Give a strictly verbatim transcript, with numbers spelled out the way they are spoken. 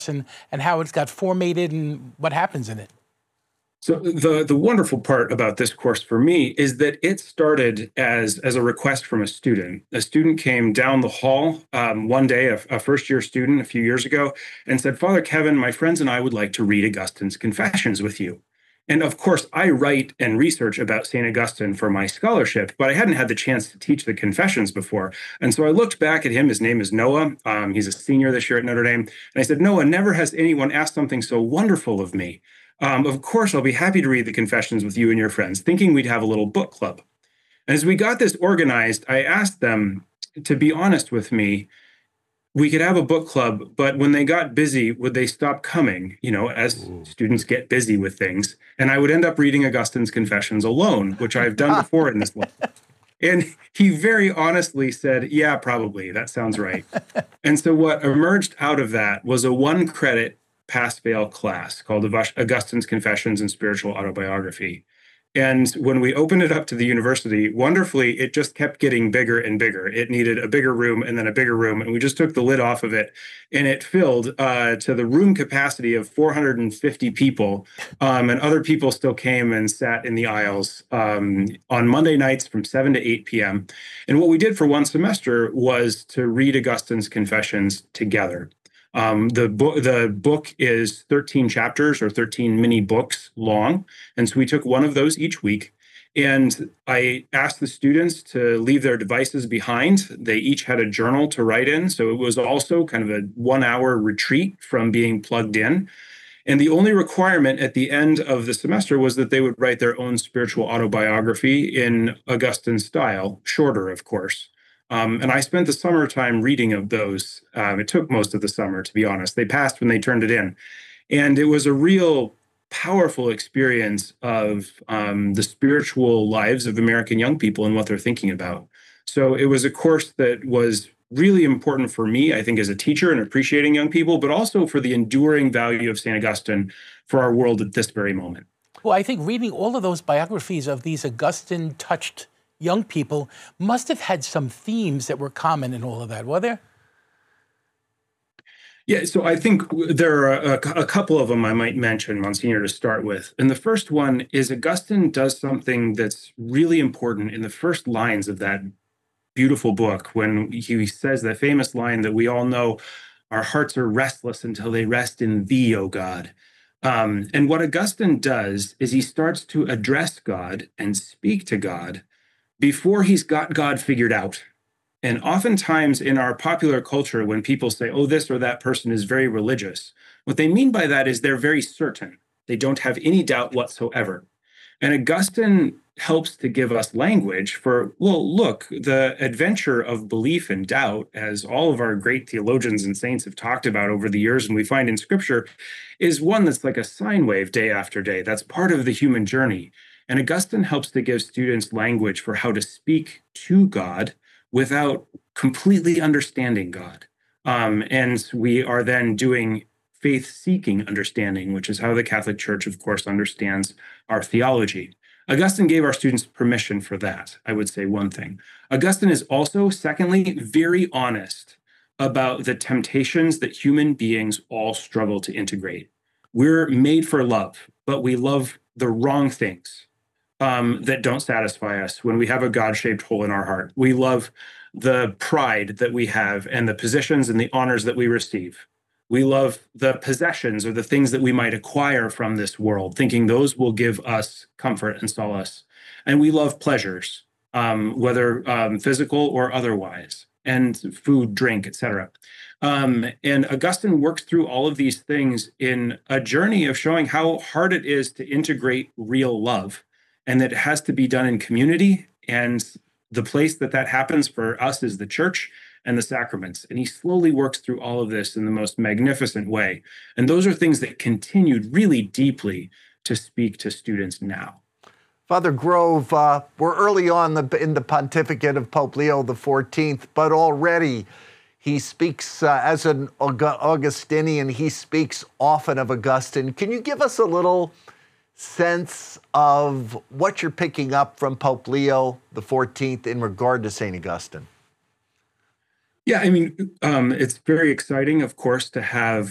and, and how it's got formatted and what happens in it. So the the wonderful part about this course for me is that it started as as a request from a student. A student came down the hall um, one day, a, a first year student a few years ago, and said, "Father Kevin, my friends and I would like to read Augustine's Confessions with you." And of course, I write and research about Saint Augustine for my scholarship, but I hadn't had the chance to teach the Confessions before. And so I looked back at him. His name is Noah. Um, he's a senior this year at Notre Dame. And I said, "Noah, never has anyone asked something so wonderful of me. Um, of course, I'll be happy to read the Confessions with you and your friends," thinking we'd have a little book club. And as we got this organized, I asked them to be honest with me. We could have a book club, but when they got busy, would they stop coming, you know, as Ooh. Students get busy with things? And I would end up reading Augustine's Confessions alone, which I've done before in this book. And he very honestly said, "Yeah, probably. That sounds right." And so what emerged out of that was a one credit pass-fail class called Augustine's Confessions and Spiritual Autobiography. And when we opened it up to the university, wonderfully, it just kept getting bigger and bigger. It needed a bigger room and then a bigger room. And we just took the lid off of it, and it filled uh, to the room capacity of four hundred fifty people. Um, and other people still came and sat in the aisles um, on Monday nights from seven to eight p.m. And what we did for one semester was to read Augustine's Confessions together. Um, the book the book is thirteen chapters or thirteen mini books long. And so we took one of those each week. And I asked the students to leave their devices behind. They each had a journal to write in. So it was also kind of a one hour retreat from being plugged in. And the only requirement at the end of the semester was that they would write their own spiritual autobiography in Augustine style, shorter, of course. Um, and I spent the summertime reading of those. Um, it took most of the summer, to be honest. They passed when they turned it in. And it was a real powerful experience of um, the spiritual lives of American young people and what they're thinking about. So it was a course that was really important for me, I think, as a teacher and appreciating young people, but also for the enduring value of Saint Augustine for our world at this very moment. Well, I think reading all of those biographies of these Augustine-touched young people must have had some themes that were common in all of that, were there? Yeah, so I think there are a, a couple of them I might mention, Monsignor, to start with. And the first one is Augustine does something that's really important in the first lines of that beautiful book, when he says that famous line that we all know, "Our hearts are restless until they rest in thee, O God." Um, and what Augustine does is he starts to address God and speak to God before he's got God figured out. And oftentimes in our popular culture, when people say, "Oh, this or that person is very religious," what they mean by that is they're very certain. They don't have any doubt whatsoever. And Augustine helps to give us language for, well, look, the adventure of belief and doubt, as all of our great theologians and saints have talked about over the years, and we find in Scripture, is one that's like a sine wave day after day. That's part of the human journey. And Augustine helps to give students language for how to speak to God without completely understanding God. Um, and we are then doing faith-seeking understanding, which is how the Catholic Church, of course, understands our theology. Augustine gave our students permission for that, I would say one thing. Augustine is also, secondly, very honest about the temptations that human beings all struggle to integrate. We're made for love, but we love the wrong things. Um, that don't satisfy us when we have a God-shaped hole in our heart. We love the pride that we have and the positions and the honors that we receive. We love the possessions or the things that we might acquire from this world, thinking those will give us comfort and solace. And we love pleasures, um, whether um, physical or otherwise, and food, drink, et cetera. Um, and Augustine works through all of these things in a journey of showing how hard it is to integrate real love, and that it has to be done in community. And the place that that happens for us is the church and the sacraments. And he slowly works through all of this in the most magnificent way. And those are things that continued really deeply to speak to students now. Father Grove, uh, we're early on the, in the pontificate of Pope Leo the fourteenth, but already he speaks uh, as an Augustinian, he speaks often of Augustine. Can you give us a little sense of what you're picking up from Pope Leo the fourteenth in regard to Saint Augustine? Yeah, I mean, um, it's very exciting, of course, to have